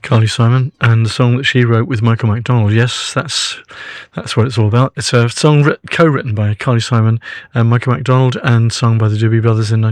Carly Simon and the song that she wrote with Michael McDonald. Yes, that's what it's all about. It's a song co-written by Carly Simon and Michael McDonald and sung by the Doobie Brothers in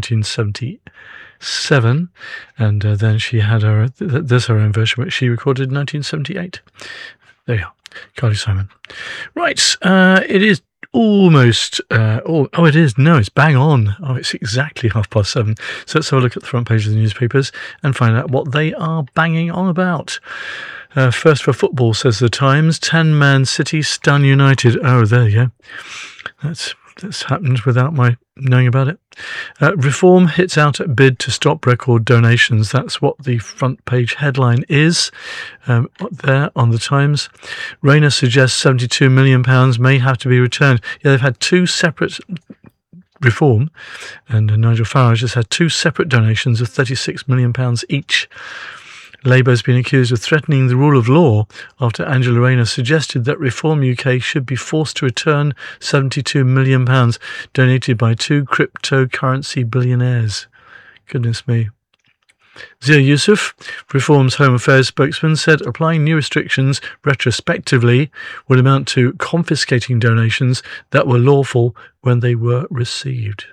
1977. And then she had her own version, which she recorded in 1978. There you are, Carly Simon. Right, it is almost it is. No, it's bang on. It's exactly 7:30. So let's have a look at the front page of the newspapers and find out what they are banging on about. First for football, says the Times. 10-man City stun United. Oh, there you go. That's happened without my knowing about it. Reform hits out at bid to stop record donations. That's what the front page headline is there on the Times. Rayner suggests £72 million may have to be returned. Yeah, they've had two separate Reform, and Nigel Farage has had two separate donations of £36 million each. Labour has been accused of threatening the rule of law after Angela Rayner suggested that Reform UK should be forced to return £72 million donated by two cryptocurrency billionaires. Goodness me. Zia Yusuf, Reform's Home Affairs spokesman, said applying new restrictions retrospectively would amount to confiscating donations that were lawful when they were received.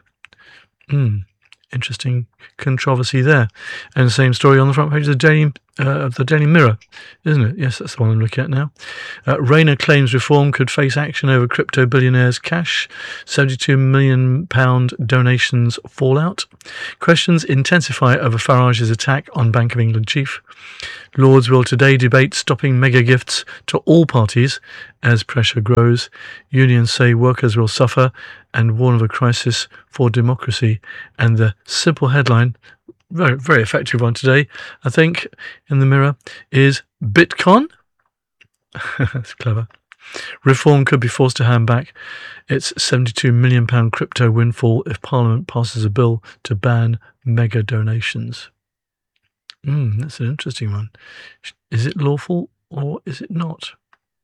Interesting controversy there. And the same story on the front page of the Daily Mirror, isn't it? Yes, that's the one I'm looking at now. Rayner claims Reform could face action over crypto billionaires' cash. £72 million donations fallout. Questions intensify over Farage's attack on Bank of England chief. Lords will today debate stopping mega gifts to all parties as pressure grows. Unions say workers will suffer and warn of a crisis for democracy. And the simple headline, very, very effective one today, I think, in the Mirror, is Bitcoin. That's clever. Reform could be forced to hand back its £72 million crypto windfall if Parliament passes a bill to ban mega donations. That's an interesting one. Is it lawful or is it not?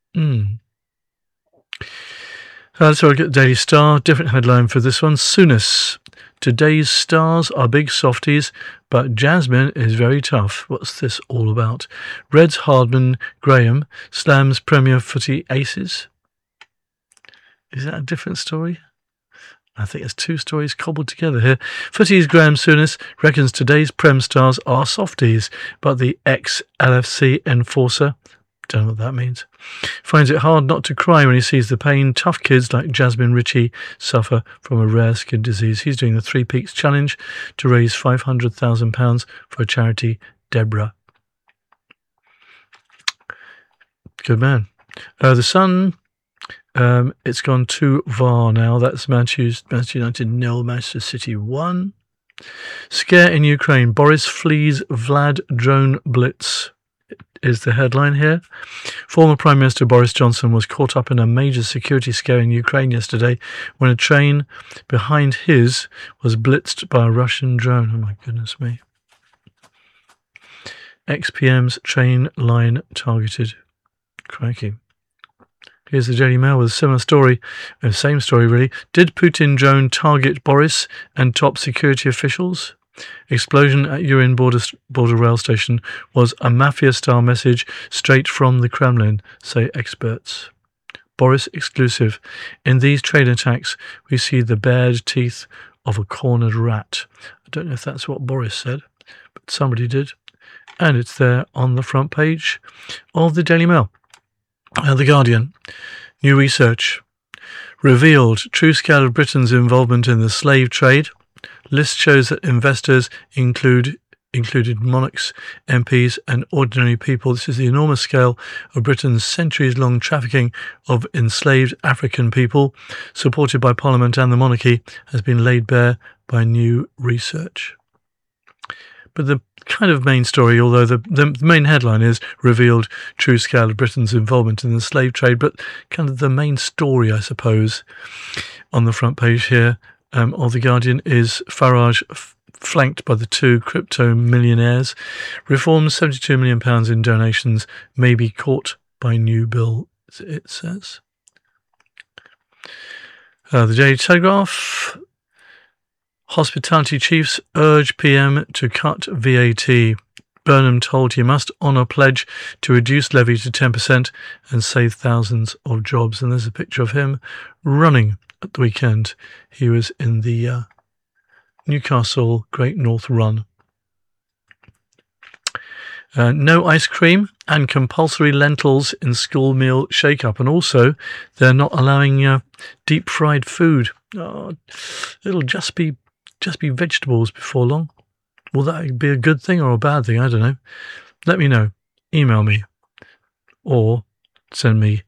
Let's look at the Daily Star. Different headline for this one. Souness. Today's stars are big softies, but Jasmine is very tough. What's this all about? Reds Hardman Graham slams Premier Footy aces. Is that a different story? I think there's two stories cobbled together here. Footy's Graham Souness reckons today's Prem stars are softies, but the ex-LFC enforcer, don't know what that means, finds it hard not to cry when he sees the pain tough kids like Jasmine Ritchie suffer from a rare skin disease. He's doing the Three Peaks Challenge to raise £500,000 for a charity, Deborah. Good man. The Sun... it's gone too far now. That's Manchester United 0, Manchester City 1. Scare in Ukraine. Boris flees Vlad drone blitz is the headline here. Former Prime Minister Boris Johnson was caught up in a major security scare in Ukraine yesterday when a train behind his was blitzed by a Russian drone. Oh my goodness me. XPM's train line targeted. Crikey. Here's the Daily Mail with a similar story, same story really. Did Putin drone target Boris and top security officials? Explosion at Urin border rail station was a mafia-style message straight from the Kremlin, say experts. Boris exclusive. In these train attacks, we see the bared teeth of a cornered rat. I don't know if that's what Boris said, but somebody did. And it's there on the front page of the Daily Mail. The Guardian. New research revealed true scale of Britain's involvement in the slave trade. List shows that investors included monarchs, MPs and ordinary people. This is the enormous scale of Britain's centuries-long trafficking of enslaved African people, supported by Parliament and the monarchy, has been laid bare by new research. But the kind of main story, although the main headline is revealed true scale of Britain's involvement in the slave trade, but kind of the main story, I suppose, on the front page here of The Guardian is Farage flanked by the two crypto millionaires. Reform's £72 million in donations may be caught by new bill, it says. The Daily Telegraph. Hospitality chiefs urge PM to cut VAT. Burnham told he must honour pledge to reduce levy to 10% and save thousands of jobs. And there's a picture of him running at the weekend. He was in the Newcastle Great North Run. No ice cream and compulsory lentils in school meal shake-up. And also, they're not allowing deep fried food. Oh, it'll just be vegetables before long. Will that be a good thing or a bad thing? I don't know. Let me know. Email me or send me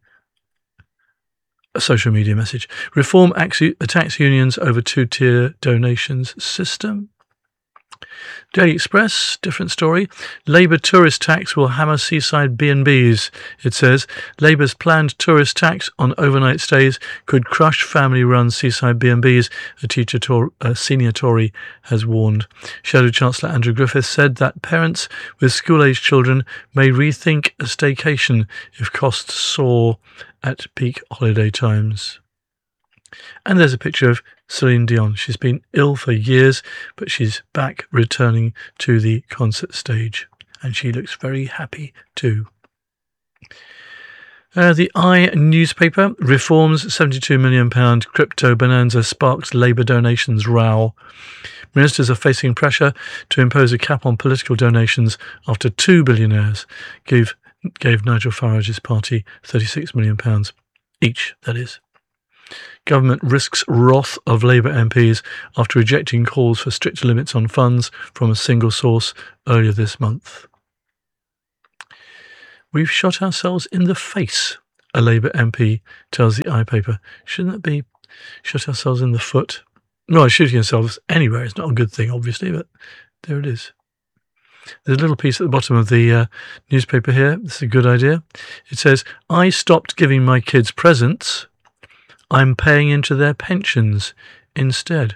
a social media message. Reform attacks unions over two-tier donations system. Daily Express, different story. Labour tourist tax will hammer seaside B&Bs. It says Labour's planned tourist tax on overnight stays could crush family-run seaside B&Bs, a senior Tory has warned. Shadow Chancellor Andrew Griffiths said that parents with school-aged children may rethink a staycation if costs soar at peak holiday times. And there's a picture of Celine Dion. She's been ill for years, but she's back returning to the concert stage. And she looks very happy too. The I newspaper, reforms £72 million crypto bonanza sparks Labour donations row. Ministers are facing pressure to impose a cap on political donations after two billionaires gave Nigel Farage's party £36 million each, that is. Government risks wrath of Labour MPs after rejecting calls for stricter limits on funds from a single source earlier this month. We've shot ourselves in the face, a Labour MP tells the iPaper. Shouldn't it be shot ourselves in the foot? No, shooting ourselves anywhere is not a good thing, obviously, but there it is. There's a little piece at the bottom of the newspaper here. This is a good idea. It says, I stopped giving my kids presents. I'm paying into their pensions instead.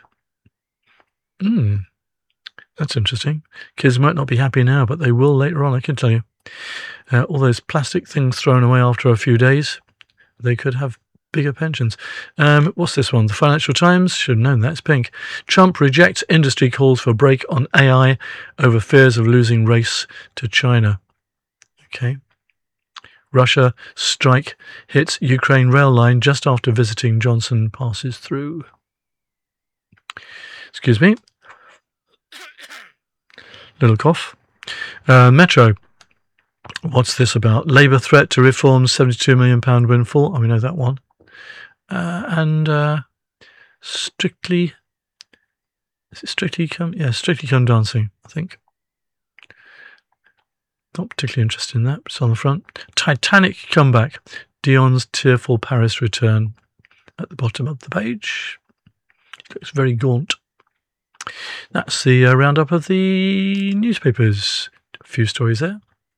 That's interesting. Kids might not be happy now, but they will later on, I can tell you. All those plastic things thrown away after a few days, they could have bigger pensions. What's this one? The Financial Times? Should have known that. It's pink. Trump rejects industry calls for break on AI over fears of losing race to China. Okay. Russia strike hits Ukraine rail line just after visiting Johnson passes through. Excuse me. Little cough. Metro. What's this about? Labour threat to reform £72 million windfall. Oh, we know that one. And Strictly Come Dancing, I think. Not particularly interested in that, but it's on the front. Titanic comeback. Dion's tearful Paris return at the bottom of the page. Looks very gaunt. That's the roundup of the newspapers. A few stories there.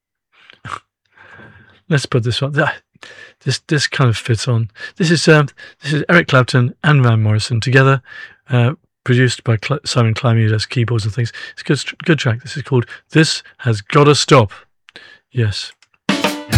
Let's put this on. This kind of fits on. This is Eric Clapton and Van Morrison together, produced by Simon Clyme, who does keyboards and things. It's a good track. This is called This Has Gotta Stop. Yes.